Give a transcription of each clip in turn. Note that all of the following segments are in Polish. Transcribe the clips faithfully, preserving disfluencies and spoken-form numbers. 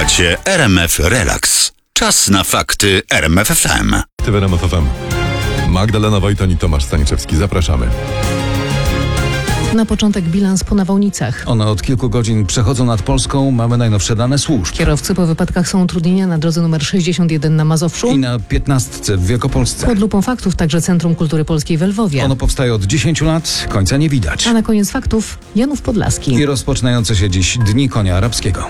Słuchacie R M F Relax. Czas na fakty R M F F M. Ty w R M F F M. Magdalena Wojtan i Tomasz Staniczewski. Zapraszamy. Na początek bilans po nawałnicach. One od kilku godzin przechodzą nad Polską. Mamy najnowsze dane służb. Kierowcy po wypadkach są utrudnienia na drodze numer sześćdziesiąt jeden na Mazowszu I na piętnastce w Wielkopolsce. Pod lupą faktów także Centrum Kultury Polskiej w Lwowie. Ono powstaje od dziesięciu lat, końca nie widać. A na koniec faktów Janów Podlaski. I rozpoczynające się dziś Dni Konia Arabskiego.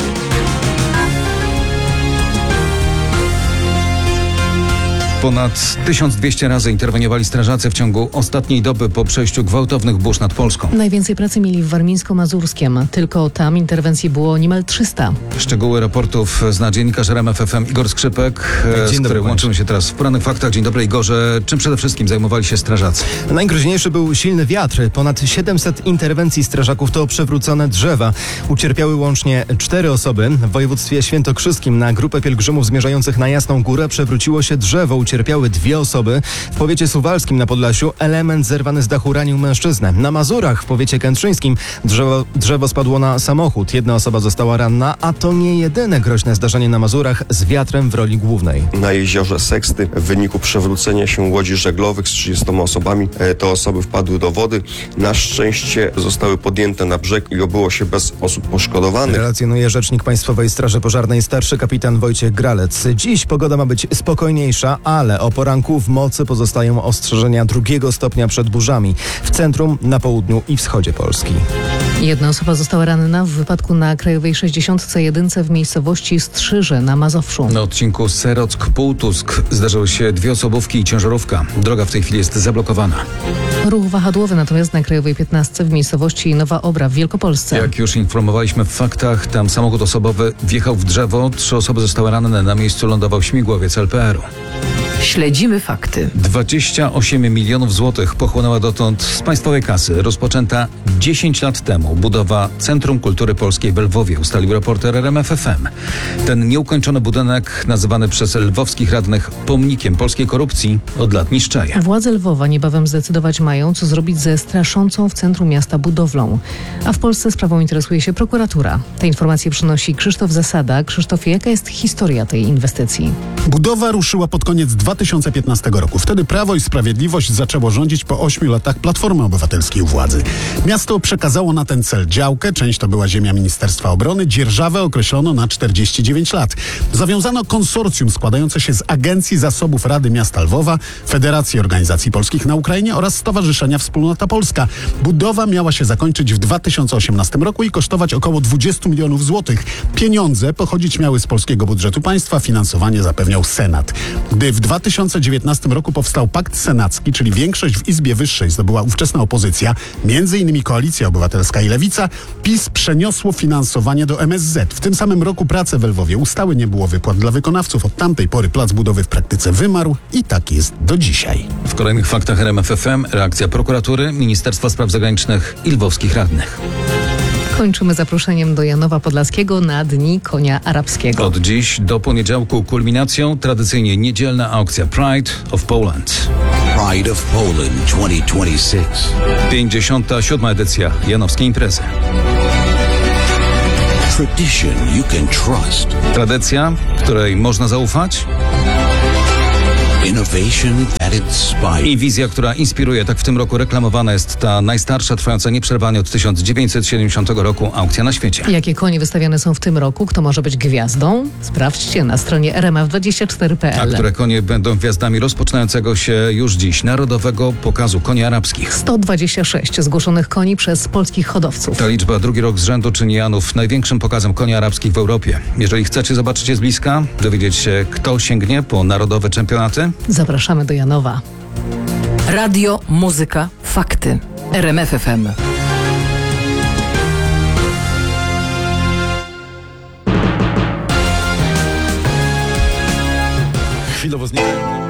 Ponad tysiąc dwieście razy interweniowali strażacy w ciągu ostatniej doby po przejściu gwałtownych burz nad Polską. Najwięcej pracy mieli w Warmińsko-Mazurskiem. Tylko tam interwencji było niemal trzysta. Szczegóły raportów zna dziennikarz R M F F M Igor Skrzypek, z którym łączymy się teraz w porannych faktach. Dzień dobry, Igorze. Czym przede wszystkim zajmowali się strażacy? Najgroźniejszy był silny wiatr. Ponad siedemset interwencji strażaków to przewrócone drzewa. Ucierpiały łącznie cztery osoby. W województwie świętokrzyskim na grupę pielgrzymów zmierzających na Jasną Górę przewróciło się drzewo. Ucierpiały dwie osoby. W powiecie suwalskim na Podlasiu element zerwany z dachu ranił mężczyznę. Na Mazurach w powiecie kętrzyńskim drzewo, drzewo spadło na samochód. Jedna osoba została ranna, a to nie jedyne groźne zdarzenie na Mazurach z wiatrem w roli głównej. Na jeziorze Seksty w wyniku przewrócenia się łodzi żeglowych z trzydziestoma osobami te osoby wpadły do wody. Na szczęście zostały podjęte na brzeg i obyło się bez osób poszkodowanych. Relacjonuje rzecznik Państwowej Straży Pożarnej starszy kapitan Wojciech Gralec. Dziś pogoda ma być spokojniejsza, ale o poranku w mocy pozostają ostrzeżenia drugiego stopnia przed burzami w centrum, na południu i wschodzie Polski. Jedna osoba została ranna w wypadku na Krajowej sześćdziesiąt jeden w miejscowości Strzyże na Mazowszu. Na odcinku Serock-Półtusk zdarzyły się dwie osobówki i ciężarówka. Droga w tej chwili jest zablokowana. Ruch wahadłowy natomiast na Krajowej piętnastce w miejscowości Nowa Obra w Wielkopolsce. Jak już informowaliśmy w faktach, tam samochód osobowy wjechał w drzewo. Trzy osoby zostały ranne. Na miejscu lądował śmigłowiec L P R u. Śledzimy fakty. dwadzieścia osiem milionów złotych pochłonęła dotąd z państwowej kasy rozpoczęta dziesięć lat temu budowa Centrum Kultury Polskiej w Lwowie, ustalił reporter R M F F M. Ten nieukończony budynek, nazywany przez lwowskich radnych pomnikiem polskiej korupcji, od lat niszczeje. Władze Lwowa niebawem zdecydować mają, co zrobić ze straszącą w centrum miasta budowlą. A w Polsce sprawą interesuje się prokuratura. Te informacje przynosi Krzysztof Zasada. Krzysztofie, jaka jest historia tej inwestycji? Budowa ruszyła pod koniec dwa tysiące piętnastego roku. Wtedy Prawo i Sprawiedliwość zaczęło rządzić po ośmiu latach Platformy Obywatelskiej u władzy. Miasto przekazało na ten cel działkę, część to była ziemia Ministerstwa Obrony, dzierżawę określono na czterdzieści dziewięć lat. Zawiązano konsorcjum składające się z Agencji Zasobów Rady Miasta Lwowa, Federacji Organizacji Polskich na Ukrainie oraz Stowarzyszenia Wspólnota Polska. Budowa miała się zakończyć w dwa tysiące osiemnastym roku i kosztować około dwadzieścia milionów złotych. Pieniądze pochodzić miały z polskiego budżetu państwa, finansowanie zapewniał Senat. Gdy w dwa tysiące dziewiętnastym roku powstał Pakt Senacki, czyli większość w Izbie Wyższej zdobyła ówczesna opozycja, między innymi Koalicja Obywatelska i Lewica, PiS przeniosło finansowanie do M S Z. W tym samym roku prace w Lwowie ustały, nie było wypłat dla wykonawców. Od tamtej pory plac budowy w praktyce wymarł i tak jest do dzisiaj. W kolejnych faktach R M F F M reakcja prokuratury, Ministerstwa Spraw Zagranicznych i lwowskich radnych. Kończymy zaproszeniem do Janowa Podlaskiego na Dni Konia Arabskiego. Od dziś do poniedziałku kulminacją tradycyjnie niedzielna aukcja Pride of Poland. Pride of Poland dwa tysiące dwudziesty szósty. pięćdziesiąta siódma edycja janowskiej imprezy. Tradition you can trust. Tradycja, której można zaufać. Innovation that inspires. I wizja, która inspiruje. Tak w tym roku reklamowana jest ta najstarsza, trwająca nieprzerwanie od tysiąc dziewięćset siedemdziesiątego roku aukcja na świecie. Jakie konie wystawiane są w tym roku? Kto może być gwiazdą? Sprawdźcie na stronie r m f dwadzieścia cztery kropka p l. A które konie będą gwiazdami rozpoczynającego się już dziś Narodowego Pokazu Koni Arabskich? sto dwadzieścia sześć zgłoszonych koni przez polskich hodowców. Ta liczba drugi rok z rzędu czyni Janów największym pokazem koni arabskich w Europie. Jeżeli chcecie zobaczyć je z bliska, dowiedzieć się, kto sięgnie po narodowe czempionaty, zapraszamy do Janowa. Radio, muzyka, fakty. R M F F M. Chwilowo znika.